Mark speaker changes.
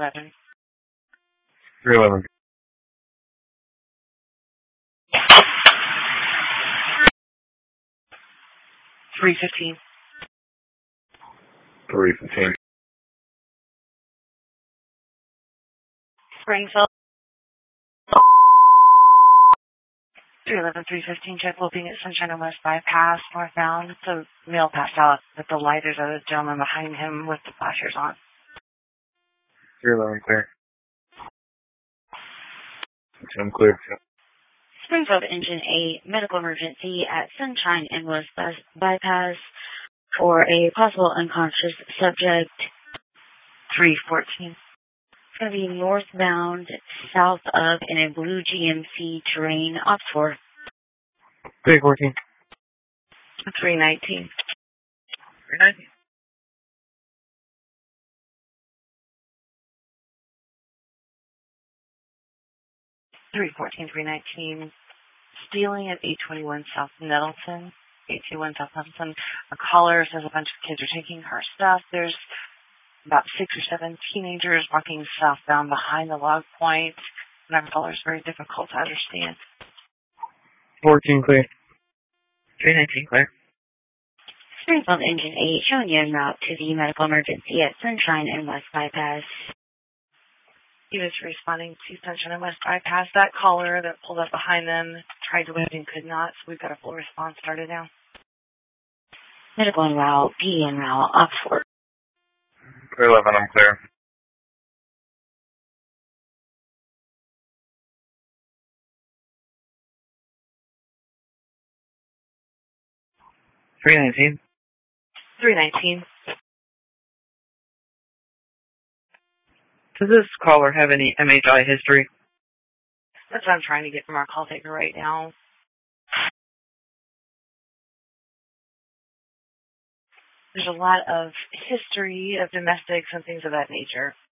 Speaker 1: 311.
Speaker 2: 311.
Speaker 1: 315.
Speaker 2: 315.
Speaker 1: Springfield. 311, 315, check looking at Sunshine and West Bypass, northbound. So male passed out with the light. There's a gentleman behind him with the flashers on.
Speaker 2: 311 clear. I'm clear.
Speaker 1: Springfield Engine 8, medical emergency at Sunshine and West Bypass for a possible unconscious subject. 314. It's going to be northbound, south of, in a blue GMC terrain, Oxford.
Speaker 2: 314.
Speaker 1: 319.
Speaker 2: 319.
Speaker 1: 314, 319. Stealing at 821 South Nettleton. 821 South Nettleton. A caller says a bunch of kids are taking her stuff. There's about 6 or 7 teenagers walking southbound behind the log point. And that caller is very difficult to understand.
Speaker 2: 14 clear. 319 clear.
Speaker 1: Springfield Engine 8 showing you en route to the medical emergency at Sunshine and West Bypass. He was responding to Sunshine and West Bypass. That caller that pulled up behind them tried to wave and could not, so we've got a full response started now. Medical en route, PD en route, Oxford.
Speaker 2: 311, I'm clear. $319.
Speaker 1: 319.
Speaker 2: Does this caller have any MHI history?
Speaker 1: That's what I'm trying to get from our call taker right now. There's a lot of history of domestics and things of that nature.